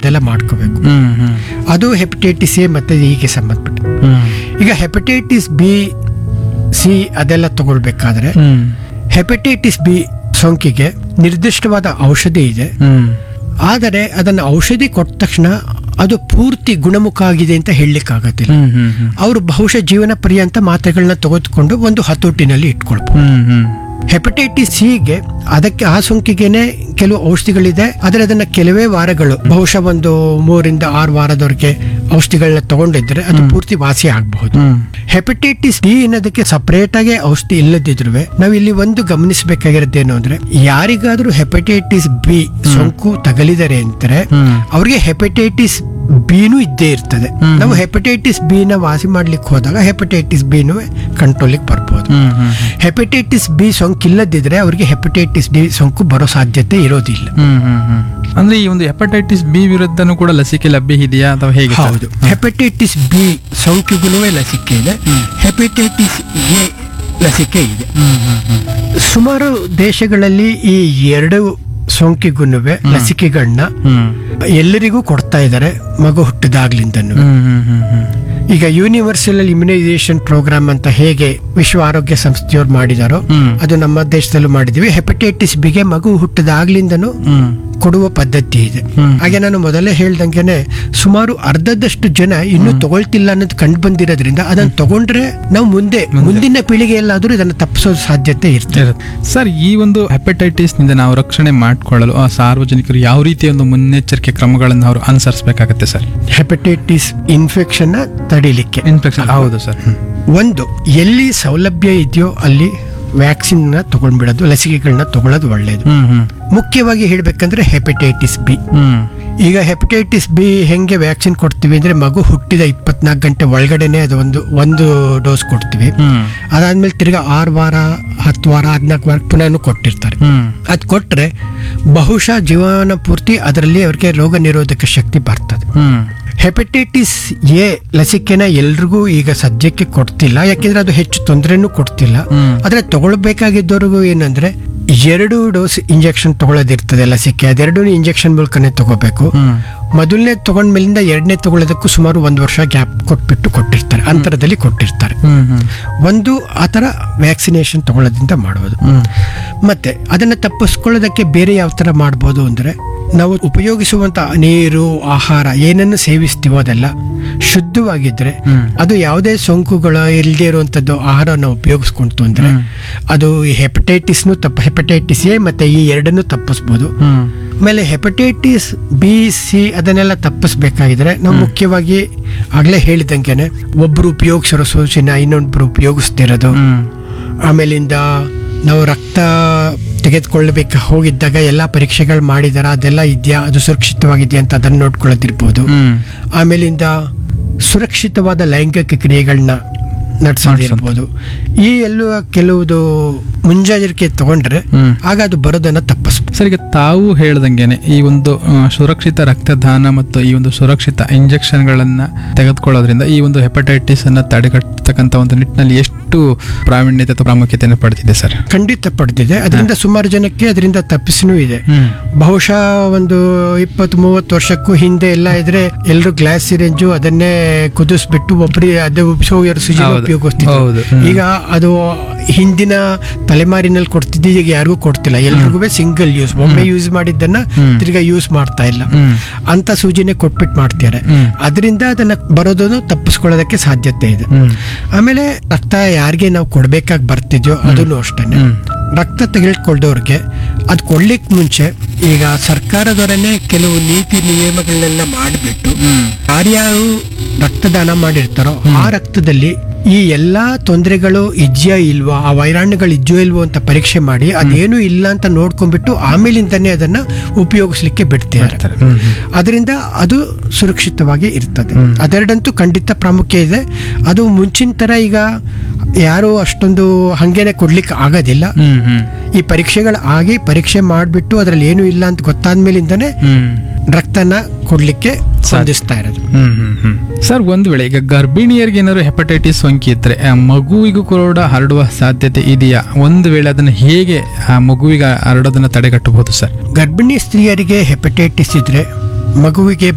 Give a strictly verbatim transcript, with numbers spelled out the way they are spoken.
ಅದೆಲ್ಲ ಮಾಡ್ಕೋಬೇಕು. ಹ್ಮ್ ಹ್ಮ್ ಅದು ಹೆಪಟೈಟಿಸ್ ಎ ಮತ್ತೆ ಇಗೆ ಸಂಬಂಧಪಟ್ಟ. ಹ್ಮ್ ಈಗ ಹೆಪಟೈಟಿಸ್ ಬಿ ಸಿ ಅದೆಲ್ಲ ತಗೊಳ್ಬೇಕಾದ್ರೆ ಹ್ಮ್ ಹೆಪಟೈಟಿಸ್ ಬಿ ಸೋಂಕಿಗೆ ನಿರ್ದಿಷ್ಟವಾದ ಔಷಧಿ ಇದೆ. ಹ್ಮ್ ಆದರೆ ಅದನ್ನು ಔಷಧಿ ಕೊಟ್ಟ ತಕ್ಷಣ ಅದು ಪೂರ್ತಿ ಗುಣಮುಖ ಆಗಿದೆ ಅಂತ ಹೇಳಲಿಕ್ಕಾಗತ್ತಿಲ್ಲ. ಹ್ಮ್ ಹ್ಮ್ ಹ್ಮ್ ಅವರು ಬಹುಶಃ ಜೀವನ ಪರ್ಯಂತ ಮಾತ್ರೆಗಳನ್ನ ತೆಗೆದುಕೊಂಡು ಒಂದು ಹತೋಟಿನಲ್ಲಿ ಇಟ್ಕೊಳ್ಬಹುದು. ಹ್ಮ್ ಹ್ಮ್ ಹೆಪಟೈಟಿಸ್ ಸಿಗೆ ಅದಕ್ಕೆ ಆ ಸೋಂಕಿಗೆನೆ ಕೆಲವು ಔಷಧಿಗಳಿದೆ, ಆದರೆ ಅದನ್ನ ಕೆಲವೇ ವಾರಗಳು, ಬಹುಶಃ ಒಂದು ಮೂರಿಂದ ಆರು ವಾರದವರೆಗೆ ಔಷಧಿಗಳನ್ನ ತಗೊಂಡಿದ್ರೆ ಅದು ಪೂರ್ತಿ ವಾಸಿ ಆಗಬಹುದು. ಹ್ಮ್ ಹೆಪಟೈಟಿಸ್ ಡಿ ಅನ್ನೋದಕ್ಕೆ ಸಪರೇಟ್ ಆಗಿ ಔಷಧಿ ಇಲ್ಲದಿದ್ರು ನಾವು ಇಲ್ಲಿ ಒಂದು ಗಮನಿಸಬೇಕಾಗಿರೋದೇನು ಅಂದ್ರೆ, ಯಾರಿಗಾದ್ರೂ ಹೆಪಟೈಟಿಸ್ ಬಿ ಸೋಂಕು ತಗಲಿದರೆ ಅಂತಾರೆ ಹ್ಮ್ ಅವ್ರಿಗೆ ಹೆಪಟೈಟಿಸ್ ಬಿನೂ ಇದ್ದೇ ಇರ್ತದೆ. ನಾವು ಹೆಪಟೈಟಿಸ್ ಬಿ ನ ವಾಸಿ ಮಾಡ್ಲಿಕ್ಕೆ ಹೋದಾಗ ಹೆಪಟೈಟಿಸ್ ಬಿನೂ ಕಂಟ್ರೋಲಿಗೆ ಬರ್ಬೋದು. ಹ್ಮ್ ಹ್ಮ್ ಹೆಪಟೈಟಿಸ್ ಬಿ ಸೋಂಕು ಇಲ್ಲದಿದ್ರೆ ಅವರಿಗೆ ಹೆಪಟೈಟಿಸ್ ಡಿ ಸೋಂಕು ಬರೋ ಸಾಧ್ಯತೆ ಇರೋದಿಲ್ಲ. ಹ್ಮ್ ಹ್ಮ್ ಹ್ಮ್ ಅಂದ್ರೆ ಈ ಒಂದು ಹೆಪಟೈಟಿಸ್ ಬಿ ವಿರುದ್ಧನೂ ಕೂಡ ಲಸಿಕೆ ಲಭ್ಯ ಇದೆಯಾ ಅಥವಾ ಹೇಗೆ ಸರ್? ಹೌದು, ಹೆಪಟೈಟಿಸ್ ಬಿ ಸೋಂಕಿಗೂ ಲಸಿಕೆ ಇದೆ, ಹೆಪಟೈಟಿಸ್ ಎ ಲಸಿಕೆ ಇದೆ. ಹ್ಮ್ ಹ್ಮ್ ಹ್ಮ್ ಸುಮಾರು ದೇಶಗಳಲ್ಲಿ ಈ ಎರಡು ಸೋಂಕಿಗೂ ಲಸಿಕೆಗಳನ್ನ ಹ್ಮ್ ಎಲ್ಲರಿಗೂ ಕೊಡ್ತಾ ಇದ್ದಾರೆ ಮಗು ಹುಟ್ಟಿದಾಗ್ಲಿಂದನೂ. ಹ್ಮ್ ಹ್ಮ್ ಹ್ಮ್ ಹ್ಮ್ ಈಗ ಯೂನಿವರ್ಸಲ್ ಇಮ್ಯುನೈಸೇಷನ್ ಪ್ರೋಗ್ರಾಮ್ ಅಂತ ಹೇಗೆ ವಿಶ್ವ ಆರೋಗ್ಯ ಸಂಸ್ಥೆಯವರು ಮಾಡಿದಾರೋ ಹ್ಮ್. ಅದು ನಮ್ಮ ದೇಶದಲ್ಲೂ ಮಾಡಿದೀವಿ. ಹೆಪಟೈಟಿಸ್ ಬಿಗೆ ಮಗು ಹುಟ್ಟಿದಾಗ್ಲಿಂದನೂ ಹ್ಮ್ ಕೊಡುವ ಪದ್ಧತಿ ಇದೆ. ಹ್ಮ್. ಹಾಗೆ ನಾನು ಮೊದಲೇ ಹೇಳ್ದಂಗೆನೆ ಸುಮಾರು ಅರ್ಧದಷ್ಟು ಜನ ಇನ್ನೂ ತಗೊಳ್ತಿಲ್ಲ ಅನ್ನೋದು ಕಂಡು ಬಂದಿರೋದ್ರಿಂದ ಅದನ್ನ ತಗೊಂಡ್ರೆ ನಾವು ಮುಂದೆ ಮುಂದಿನ ಪೀಳಿಗೆಯಲ್ಲಾದ್ರೂ ಇದನ್ನು ತಪ್ಪಿಸೋ ಸಾಧ್ಯತೆ ಇರ್ತದೆ. ಇರುತ್ತೆ. ಸರ್, ಈ ಒಂದು ಹೆಪಟೈಟಿಸ್ ನಿಂದ ನಾವು ರಕ್ಷಣೆ ಮಾಡಿಕೊಳ್ಳಲು ಆ ಸಾರ್ವಜನಿಕರು ಯಾವ ರೀತಿಯ ಒಂದು ಮುನ್ನೆಚ್ಚರಿಕೆ ಕ್ರಮಗಳನ್ನು ಅವರು ಅನುಸರಿಸಬೇಕಾಗುತ್ತೆ ಸರ್? ಹೆಪಟೈಟಿಸ್ ಇನ್ಫೆಕ್ಷನ್ ತಡಿಲಿಕ್ಕೆ ಇನ್ಫೆಕ್ಷನ್ ಹೌದು ಸರ್. ಒಂದು, ಎಲ್ಲಿ ಸೌಲಭ್ಯ ಇದೆಯೋ ಅಲ್ಲಿ ವ್ಯಾಕ್ಸಿನ್ ನ ತಗೊಂಡ್ಬಿಡೋದು, ಲಸಿಕೆಗಳನ್ನ ತಗೊಳ್ಳೋದು ಒಳ್ಳೆಯದು. ಹ್ಮ್ ಹ್ಮ್ ಮುಖ್ಯವಾಗಿ ಹೇಳ್ಬೇಕಂದ್ರೆ ಹೆಪಟೈಟಿಸ್ ಬಿ. ಹ್ಮ್ ಈಗ ಹೆಪಟೈಟಿಸ್ ಬಿ ಹೆಂಗೆ ವ್ಯಾಕ್ಸಿನ್ ಕೊಡ್ತೀವಿ ಅಂದ್ರೆ ಮಗು ಹುಟ್ಟಿದ ಇಪ್ಪತ್ನಾಲ್ಕು ಗಂಟೆ ಒಳಗಡೆನೆ ಅದು ಒಂದು ಒಂದು ಡೋಸ್ ಕೊಡ್ತೀವಿ. ಹ್ಮ್ ಅದಾದ್ಮೇಲೆ ತಿರ್ಗಾ ಆರು ವಾರ ಹತ್ತು ವಾರ ಹದಿನಾಲ್ಕು ವಾರ ಪುನಃ ಕೊಟ್ಟಿರ್ತಾರೆ. ಹ್ಮ್ ಅದು ಕೊಟ್ರೆ ಬಹುಶಃ ಜೀವನ ಪೂರ್ತಿ ಅದರಲ್ಲಿ ಅವರಿಗೆ ರೋಗ ನಿರೋಧಕ ಶಕ್ತಿ ಬರ್ತದೆ. ಹ್ಮ್ ಹೆಪಟೈಟಿಸ್ ಎ ಲಸಿಕೆನ ಎಲ್ರಿಗೂ ಈಗ ಸದ್ಯಕ್ಕೆ ಕೊಡ್ತಿಲ್ಲ, ಯಾಕೆಂದ್ರೆ ಅದು ಹೆಚ್ಚು ತೊಂದರೆನೂ ಕೊಡ್ತಿಲ್ಲ. ಹ್ಮ್. ಆದ್ರೆ ತಗೊಳ್ಬೇಕಾಗಿದ್ದವ್ರಿಗೂ ಏನಂದ್ರೆ ಎರಡು ಡೋಸ್ ಇಂಜೆಕ್ಷನ್ ತಗೊಳ್ಳೋದಿರ್ತದೆ ಲಸಿಕೆ, ಅದೆರಡೂ ಇಂಜೆಕ್ಷನ್ ಮೂಲಕನೇ ತಗೋಬೇಕು. ಹ್ಮ್ ಮೊದಲನೇ ತಗೊಂಡ್ಮೇಲಿಂದ ಎರಡನೇ ತಗೊಳ್ಳೋದಕ್ಕೂ ಸುಮಾರು ಒಂದು ವರ್ಷ ಗ್ಯಾಪ್ ಕೊಟ್ಬಿಟ್ಟು ಕೊಟ್ಟಿರ್ತಾರೆ, ಅಂತರದಲ್ಲಿ ಕೊಟ್ಟಿರ್ತಾರೆ. ಹ್ಮ್ ಹ್ಮ್ ಒಂದು ಆ ಥರ ವ್ಯಾಕ್ಸಿನೇಷನ್ ತಗೊಳ್ಳೋದ್ರಿಂದ ಮಾಡ್ಬೋದು. ಹ್ಮ್ ಮತ್ತೆ ಅದನ್ನ ತಪ್ಪಿಸ್ಕೊಳ್ಳೋದಕ್ಕೆ ಬೇರೆ ಯಾವ ಥರ ಮಾಡ್ಬೋದು ಅಂದ್ರೆ, ನಾವು ಉಪಯೋಗಿಸುವಂತ ನೀರು ಆಹಾರ ಏನನ್ನು ಸೇವಿಸ್ತೀವೋ ಅದೆಲ್ಲ ಶುದ್ಧವಾಗಿದ್ರೆ, ಹ್ಮ್. ಅದು ಯಾವುದೇ ಸೋಂಕುಗಳು ಇಲ್ಲದೆ ಇರುವಂತದ್ದು ಆಹಾರವನ್ನು ಉಪಯೋಗಿಸ್ಕೊಂತು ಅಂದ್ರೆ ಹ್ಮ್. ಅದು ಈ ಹೆಪಟೈಟಿಸ್ನು ತಪ್ಪ ಹೆಪಟೈಟಿಸ್ ಎ ಮತ್ತೆ ಈ ಎರಡನ್ನು ತಪ್ಪಿಸ್ಬೋದು. ಹ್ಮ್ ಆಮೇಲೆ ಹೆಪಟೈಟಿಸ್ ಬಿ ಸಿ ಅದನ್ನೆಲ್ಲ ತಪ್ಪಿಸ್ಬೇಕಾಗಿದ್ರೆ ನಾವು ಮುಖ್ಯವಾಗಿ ಆಗ್ಲೇ ಹೇಳಿದಂಗೆನೆ ಒಬ್ರು ಉಪಯೋಗಿಸಿರೋ ಸೋಸಿನ ಇನ್ನೊಬ್ರು ಉಪಯೋಗಿಸ್ತಿರೋದು, ಹ್ಮ್ ಆಮೇಲಿಂದ ನಾವು ರಕ್ತ ತೆಗೆದುಕೊಳ್ಳಬೇಕು ಹೋಗಿದ್ದಾಗ ಎಲ್ಲ ಪರೀಕ್ಷೆಗಳು ಮಾಡಿದಾರ ಅದೆಲ್ಲ ಇದೆಯಾ, ಅದು ಸುರಕ್ಷಿತವಾಗಿದೆಯಾ ಅಂತ ಅದನ್ನು ನೋಡ್ಕೊಳ್ಳೋದಿರ್ಬೋದು. ಹ್ಮ್ ಆಮೇಲಿಂದ ಸುರಕ್ಷಿತವಾದ ಲೈಂಗಿಕ ಕ್ರಿಯೆಗಳನ್ನ ನಡೆಸೋದಿರ್ಬೋದು. ಈ ಎಲ್ಲ ಕೆಲವುದು ಮುಂಜಾಗ್ರತೆ ತಗೊಂಡ್ರೆ ಹ್ಮ್. ಆಗ ಅದು ಬರೋದನ್ನ ತಪ್ಪಿಸ್ಬೋದು. ಸರ್, ಈಗ ತಾವು ಹೇಳ್ದಂಗೆನೆ ಈ ಒಂದು ಆ, ಸುರಕ್ಷಿತ ರಕ್ತದಾನ ಮತ್ತು ಈ ಒಂದು ಸುರಕ್ಷಿತ ಇಂಜೆಕ್ಷನ್ಗಳನ್ನ ತೆಗೆದುಕೊಳ್ಳೋದ್ರಿಂದ ಈ ಒಂದು ಹೆಪಟೈಟಿಸ್ ಅನ್ನ ತಡೆಗಟ್ಟತಕ್ಕಂಥ ಒಂದು ನಿಟ್ಟಿನಲ್ಲಿ ಎಷ್ಟು ಪ್ರಾವೀಣ್ಯತೆ ಅಥವಾ ಪ್ರಾಮುಖ್ಯತೆಯನ್ನು ಪಡೆದಿದೆ ಸರ್? ಖಂಡಿತ ಪಡೆದಿದೆ. ಅದರಿಂದ ಸುಮಾರು ಜನಕ್ಕೆ ಅದರಿಂದ ತಪ್ಪಿಸನೂ ಇದೆ. ಹ್ಮ್ ಬಹುಶಃ ಒಂದು ಇಪ್ಪತ್ತು ಮೂವತ್ತು ವರ್ಷಕ್ಕೂ ಹಿಂದೆ ಎಲ್ಲ ಇದ್ರೆ ಎಲ್ಲರೂ ಗ್ಲಾಸ್ ಸಿರಿಂಜು ಅದನ್ನೇ ಕುದಿಸ್ಬಿಟ್ಟು ಒಬ್ಬರಿ ಅದೇ ಉಪಯೋಗಿಸೋ ಸುಜಿ ಹೌದು. ಉಪಯೋಗಿಸ್ತಿದ್ರು. ಹೌದು. ಹ್ಮ್. ಈಗ ಅದು ಹಿಂದಿನ ತಲೆಮಾರಿನಲ್ಲಿ ಕೊಡ್ತಿದ್ದು ಈಗ ಯಾರಿಗೂ ಕೊಡ್ತಿಲ್ಲ, ಎಲ್ರಿಗೂ ಸಿಂಗಲ್ ಯೂಸ್, ಒಮ್ಮೆ ಯೂಸ್ ಮಾಡಿದ್ದನ್ನ ಹ್ಮ್. ತಿರ್ಗಾ ಯೂಸ್ ಮಾಡ್ತಾ ಇಲ್ಲ ಹ್ಮ್ ಅಂತ ಸೂಜಿನೇ ಕೊಟ್ಬಿಟ್ಟು ಮಾಡ್ತಾರೆ. ಹ್ಮ್. ಅದರಿಂದ ಅದನ್ನ ಬರೋದನ್ನು ತಪ್ಪಿಸ್ಕೊಳ್ಳೋದಕ್ಕೆ ಸಾಧ್ಯತೆ ಇದೆ. ಹ್ಮ್ ಆಮೇಲೆ ರಕ್ತ ಯಾರಿಗೆ ನಾವು ಕೊಡ್ಬೇಕಾಗಿ ಬರ್ತಿದ್ಯೋ ಅದನ್ನು ಅಷ್ಟೇನೆ. ಹ್ಮ್. ರಕ್ತ ತೆಗೆದುಕೊಳ್ಳೋರ್ಗೆ ಅದು ಕೊಡ್ಲಿಕ್ಕೆ ಮುಂಚೆ ಈಗ ಸರ್ಕಾರದವರನ್ನೇ ಕೆಲವು ನೀತಿ ನಿಯಮಗಳನ್ನೆಲ್ಲ ಮಾಡಿಬಿಟ್ಟು ಯಾರ್ಯಾರು ರಕ್ತದಾನ ಮಾಡಿರ್ತಾರೋ ಆ ರಕ್ತದಲ್ಲಿ ಈ ಎಲ್ಲಾ ತೊಂದರೆಗಳು ಇದೆಯಾ ಇಲ್ವಾ, ಆ ವೈರಾಣುಗಳು ಇದೆಯೋ ಇಲ್ವೋ ಅಂತ ಪರೀಕ್ಷೆ ಮಾಡಿ ಅದೇನು ಇಲ್ಲ ಅಂತ ನೋಡ್ಕೊಂಡ್ಬಿಟ್ಟು ಆಮೇಲಿಂದನೇ ಅದನ್ನ ಉಪಯೋಗಿಸ್ಲಿಕ್ಕೆ ಬಿಡ್ತಿರ್ತಾರೆ. ಅದರಿಂದ ಅದು ಸುರಕ್ಷಿತವಾಗಿ ಇರ್ತದೆ. ಅದೆರಡಂತೂ ಖಂಡಿತ ಪ್ರಾಮುಖ್ಯ ಇದೆ. ಅದು ಮುಂಚಿನ ತರ ಈಗ ಯಾರು ಅಷ್ಟೊಂದು ಹಂಗೇನೆ ಕೊಡ್ಲಿಕ್ಕೆ ಆಗೋದಿಲ್ಲ. ಹ್ಮ್ ಹ್ಮ್ ಈ ಪರೀಕ್ಷೆಗಳು ಆಗಿ ಪರೀಕ್ಷೆ ಮಾಡಿಬಿಟ್ಟು ಅದ್ರಲ್ಲಿ ಏನು ಇಲ್ಲ ಅಂತ ಗೊತ್ತಾದ್ಮೇಲಿಂದನೇ ಹ್ಮ್ ರಕ್ತನ ಕೊಡ್ಲಿಕ್ಕೆ ಸಾಧಿಸ್ತಾ ಇರೋದು. ಹ್ಮ್ ಹ್ಮ್ ಹ್ಮ್ ಸರ್, ಒಂದು ವೇಳೆ ಈಗ ಗರ್ಭಿಣಿಯರಿಗೆ ಏನಾದ್ರು ಹೆಪಟೈಟಿಸ್ ಸೋಂಕು ಇದ್ರೆ ಆ ಮಗುವಿಗೂ ಕೂಡ ಹರಡುವ ಸಾಧ್ಯತೆ ಇದೆಯಾ? ಒಂದು ವೇಳೆ ಅದನ್ನ ಹೇಗೆ ಆ ಮಗುವಿಗೆ ಹರಡೋದನ್ನ ತಡೆಗಟ್ಟಬಹುದು ಸರ್? ಗರ್ಭಿಣಿ ಸ್ತ್ರೀಯರಿಗೆ ಹೆಪಟೈಟಿಸ್ ಇದ್ರೆ ಮಗುವಿಗೆ